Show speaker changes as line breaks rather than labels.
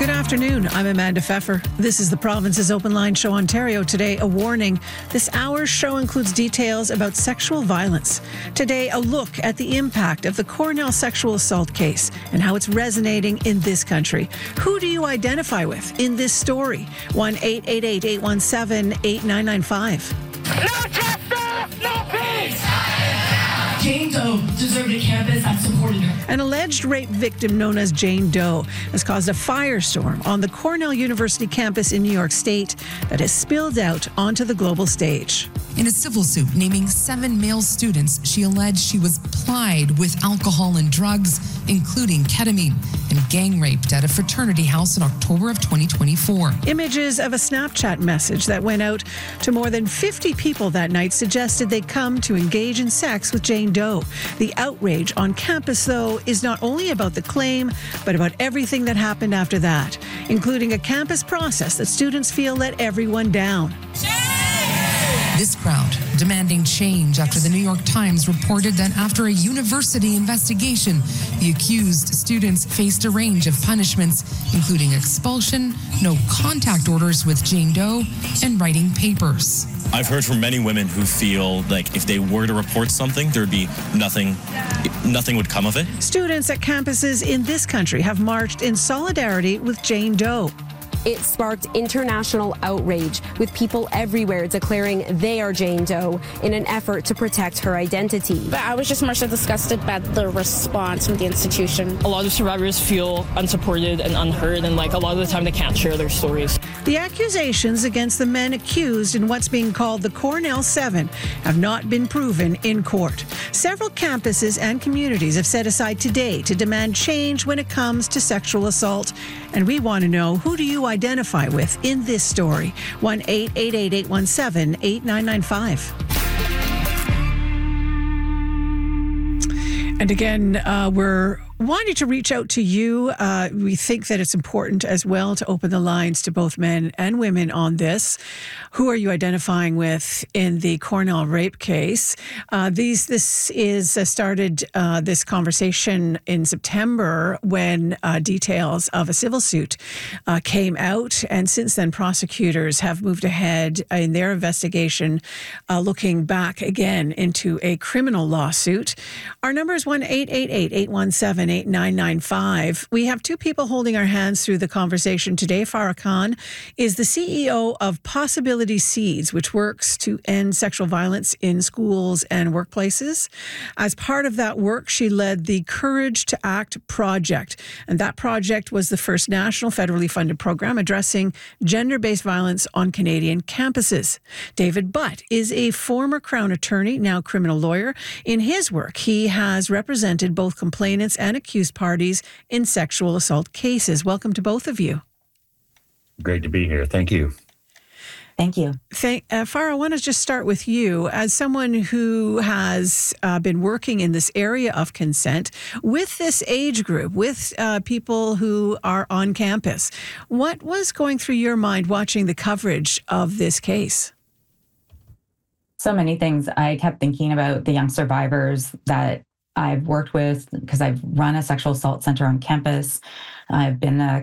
Good afternoon. I'm Amanda Pfeffer. This is the Province's Open Line Show Ontario. Today, a warning. This hour's show includes details about sexual violence. Today, a look at the impact of the Cornell sexual assault case and how it's resonating in this country. Who do you identify with in this story? 1-888-817-8995.
No justice, no peace!
Jane Doe deserved a campus that supported her.
An alleged rape victim known as Jane Doe has caused a firestorm on the Cornell University campus in New York State that has spilled out onto the global stage.
In a civil suit naming 7 male students, she alleged she was plied with alcohol and drugs, including ketamine, and gang raped at a fraternity house in October of 2024.
Images of a Snapchat message that went out to more than 50 people that night suggested they'd come to engage in sex with Jane Doe. The outrage on campus, though, is not only about the claim, but about everything that happened after that, including a campus process that students feel let everyone down.
This crowd demanding change after the New York Times reported that after a university investigation, the accused students faced a range of punishments, including expulsion, no contact orders with Jane Doe, and writing papers.
I've heard from many women who feel like if they were to report something, there would be nothing would come of it.
Students at campuses in this country have marched in solidarity with Jane Doe.
It sparked international outrage, with people everywhere declaring they are Jane Doe in an effort to protect her identity.
But I was just more so disgusted by the response from the institution.
A lot of survivors feel unsupported and unheard, and a lot of the time they can't share their stories.
The accusations against the men accused in what's being called the Cornell 7 have not been proven in court. Several campuses and communities have set aside today to demand change when it comes to sexual assault. And we want to know, who do you identify with in this story? 1-888-817-8995. And again, we're wanting to reach out to you. We think that it's important as well to open the lines to both men and women on this. Who are you identifying with in the Cornell rape case? This is started this conversation in September when details of a civil suit came out. And since then, prosecutors have moved ahead in their investigation, looking back again into a criminal lawsuit. Our number is 1-888-817-8995. We have two people holding our hands through the conversation today. Farah Khan is the CEO of Possibility Seeds, which works to end sexual violence in schools and workplaces. As part of that work, she led the Courage to Act project. And that project was the first national federally funded program addressing gender-based violence on Canadian campuses. David Butt is a former Crown attorney, now criminal lawyer. In his work, he has represented both complainants and accused parties in sexual assault cases. Welcome to both of you.
Great to be here. Thank you.
Thank you.
Farah, I want to just start with you. As someone who has been working in this area of consent with this age group, with people who are on campus, what was going through your mind watching the coverage of this case?
So many things. I kept thinking about the young survivors that I've worked with, because I've run a sexual assault center on campus. I've been a